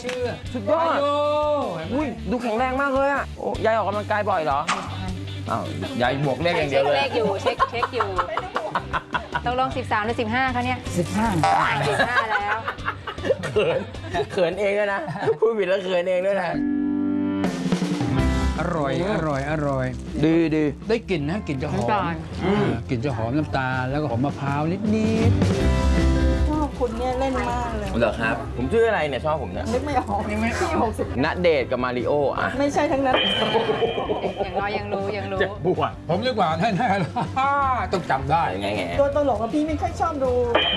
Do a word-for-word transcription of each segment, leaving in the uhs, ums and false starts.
ชื่อสุดยอดอุ้ยดูแข็งแรงมากเลยอ่ะโอ้ยายออกกำลังกายบ่อยเหรออ้าวยายบวกเลขอย่างเดียวเลยเลขอยู่เช็คเช็คอยู่ตกลงสิบสามหรือสิบห้าคะเนี่ยสิบห้าสิบห้าแล้วเขินเขินเองด้วยนะพูดผิดแล้วเขินเองด้วยนะอร่อยอร่อยอร่อยดีดีได้กลิ่นนะกลิ่นจะหอมกลิ่นจะหอมน้ำตาลแล้วก็หอมมะพร้าวนิดนิดชอบคุณเนี่ยเล่นมากเลยเหรอครับผมชื่ออะไรเนี่ยชอบผมเนี่ยนึกไม่ออกนึกไม่ออกหกสิบณเดชน์กับมาริโออ่ะไม่ใช่ทั้งนั้นอย่างน้อยยังรู้ยังรู้เจ็บปวดผมดีกว่าแน่ๆต้องจำได้ไงไงตัวตลกอะพี่ไม่ค่อยชอบดู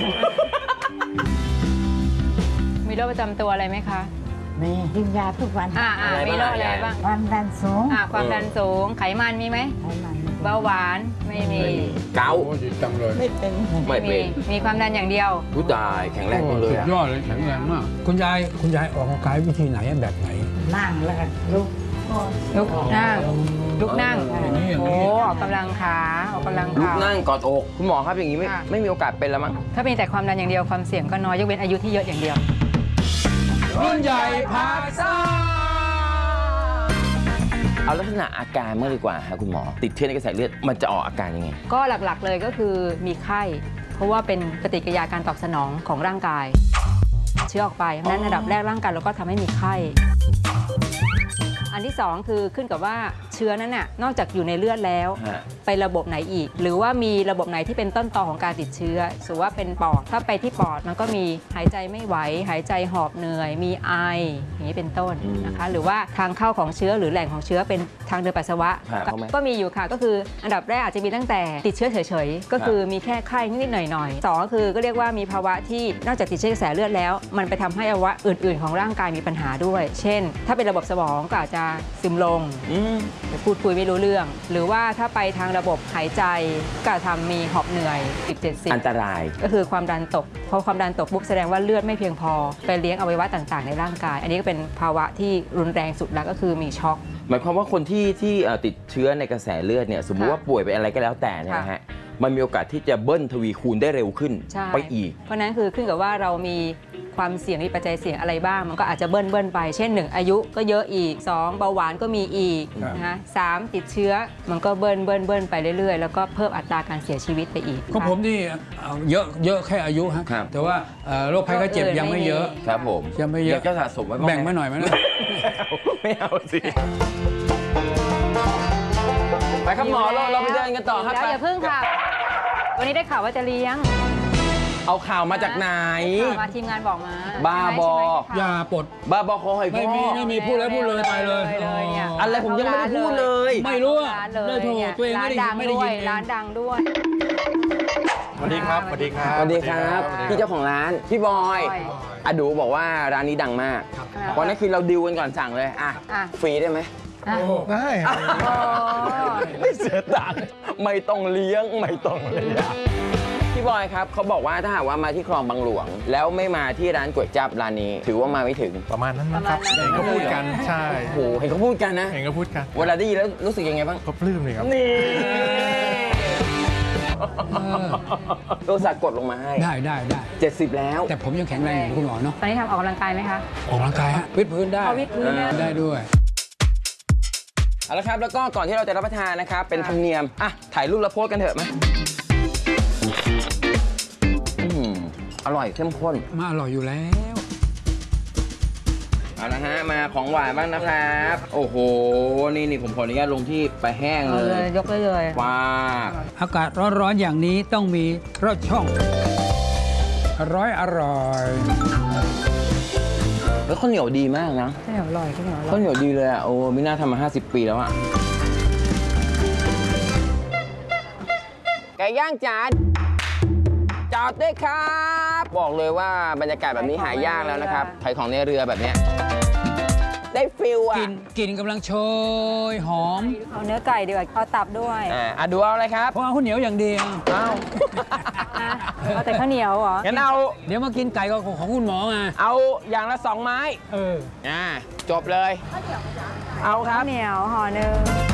มีโรคประจำตัวอะไรไหมคะมีกินยาทุกวันอ่าอ่ามีโรคอะไรบ้างความดันสูงอ่าความดันสูงไขมันมีไหมไขมันเบาหวานไม่มีเกาดีจังเลยไม่เป็นไม่มีมีความดันอย่างเดียวผู้ตายแข็งแรงเลยสุดยอดเลยแข็งแรงมากคุณยายคุณยายออกกำลังกายวิธีไหนแบบไหนนั่งแล้วก็ลุกลุกนั่งลุกนั่งโอ้ออกกำลังขาออกกำลังลุกขานั่งกอดอกคุณหมอครับอย่างนี้ไม่ไม่มีโอกาสเป็นแล้วมั้งถ้าเป็นแต่ความดันอย่างเดียวความเสี่ยงก็น้อยยกเว้นอายุที่เยอะอย่างเดียวรุ่นใหญ่พาซ่าเอาลักษณะอาการเมื่อดีกว่าครับคุณหมอติดเชื้อในกระแสเลือดมันจะออกอาการยังไงก็หลักๆเลยก็คือมีไข้เพราะว่าเป็นปฏิกิริยาการตอบสนองของร่างกายเชื้อออกไปเพราะฉะนั้นระดับแรกร่างกายเราก็ทำให้มีไข้อันที่สองคือขึ้นกับว่าเชื้อนั้นน่ะนอกจากอยู่ในเลือดแล้วไประบบไหนอีกหรือว่ามีระบบไหนที่เป็นต้นตอของการติดเชื้อสมมุติว่าเป็นปอดถ้าไปที่ปอดมันก็มีหายใจไม่ไหวหายใจหอบเหนื่อยมีไออย่างนี้เป็นต้นนะคะหรือว่าทางเข้าของเชื้อหรือแหล่งของเชื้อเป็นทางเดินปัสสาวะก็มีอยู่ค่ะก็คืออันดับแรกอาจจะมีตั้งแต่ติดเชื้อเฉยๆก็คือมีแค่ไข้นิดๆหน่อยๆสองก็คือก็เรียกว่ามีภาวะที่นอกจากติดเชื้อกระแสเลือดแล้วมันไปทำให้อวัยวะอื่นๆของร่างกายมีปัญหาด้วยเช่นถ้าเป็นระบบสมองก็อาจจะซึมลงพูดคุยไม่รู้เรื่องหรือว่าถ้าไปทางระบบหายใจก็ทำมีหอบเหนื่อยสิบ เจ็ดสิบอันตรายก็คือความดันตกพอความดันตกปุ๊บแสดงว่าเลือดไม่เพียงพอไปเลี้ยงอวัยวะต่างๆในร่างกายอันนี้ก็เป็นภาวะที่รุนแรงสุดแล้วก็คือมีช็อกหมายความว่าคนที่ที่ติดเชื้อในกระแสเลือดเนี่ยสมมุติว่าป่วยไปอะไรก็แล้วแต่เนี่ยนะฮะมันมีโอกาสที่จะเบิ้ลทวีคูณได้เร็วขึ้นไปอีกเพราะนั้นคือขึ้นกับว่าเรามีความเสี่ยงมีปัจจัยเสี่ยงอะไรบ้างมันก็อาจจะเบิ้ลเบิ้ลไปเช่นหนึ่งอายุก็เยอะอีกสองเบาหวานก็มีอีกนะคะสามติดเชื้อมันก็เบิ้ลเบิ้ลเบิ้ลไปเรื่อยๆแล้วก็เพิ่มอัตราการเสียชีวิตไปอีกก็ผมนี่เยอะเยอะแค่อายุฮะแต่ว่าโรคภัยไข้เจ็บยังไม่เยอะครับผมยังไม่เยอะจะสะสมไว้แบ่งมาหน่อยไหมนะไม่เอาสิไปครับหมอเราเราไปเดินกันต่อครับอย่าเพิ่งค่ะวันนี้ได้ข่าวว่าจะเลี้ยงเอาข่าวมาจากไหนมาทีมงานบอกมาบ้าบออย่าปลดบ้าบอคอหอยไม่มีไม่มีพูดแล้วพูดเลยไปเลยอะไรผมยังไม่ได้พูดเลยไม่รู้ได้โทรตัวเองไม่ได้ไม่ได้ยินร้านดังด้วยสวัสดีครับสวัสดีครับสวัสดีครับพี่เจ้าของร้านพี่บอยอดูบอกว่าร้านนี้ดังมากวันนี้คือเราดิวกันก่อนสั่งเลยอ่ะฟรีได้ไหมได้ไม่เสียตังค์ไม่ต้องเลี้ยงไม่ต้องเลี้ยงพี่บอยครับเขาบอกว่าถ้าหากว่ามาที่คลองบางหลวงแล้วไม่มาที่ร้านก๋วยจั๊บร้านนี้ถือว่ามาไม่ถึงประมาณนั้นนะครับเห็นเขาพูดกันใช่โอ้โหเห็นเขาพูดกันนะเห็นเขาพูดกันเวลาได้ยินแล้วรู้สึกยังไงบ้างก็ปลื้มเลยครับนี่โดนสากดลงมาให้ได้ได้ได้เจ็ดสิบแล้วแต่ผมยังแข็งแรงอยู่คุณหมอเนาะตอนนี้ทำออกกำลังกายไหมคะออกกำลังกายฮะวิดพื้นได้วิดพื้นได้ด้วยเอาละครับแล้วก็ก่อนที่เราจะรับประทานนะครับเป็นธรรมเนียมอ่ะถ่ายรูปแล้วโพสกันเถอะมั้ยอร่อยเข้มข้นมาอร่อยอยู่แล้วเอาละฮะมาของหวานบ้างนะครับโอ้โหนี่นี่ผมขออนุญาตลงที่ไปแห้งเลยยกเลยเลยว้าอากาศร้อนๆอย่างนี้ต้องมีรสช่องอร่อยอร่อยแล้วข้าวเหนียวดีมากนะข้าวเหนียวอร่อยข้าวเหนียวอร่อยข้าวเหนียวดีเลยอ่ะโอ้ไม่น่าทำมาห้าสิบปีแล้วอ่ะไก่ย่างจานจอดด้วยครับบอกเลยว่าบรรยากาศแบบนี้หายากแล้วนะครับขายของในเรือแบบนี้ได้ฟิลอ่ะกินกินกำลังโชยหอมเอาเนื้อไก่ดีกว่าเอาตับด้วยอ่ะดูเอาอะไรครับเพราะเอาข้าวเหนียวอย่างเดียวเอาเอาแต่ข้าวเหนียวเหรองั้นเอาเดี๋ยวมากินไก่ของคุณหมอมาเอาอย่างละสองไม้เอออ่าจบเลยเอาครับข้าวเหนียวห่อหนึ่ง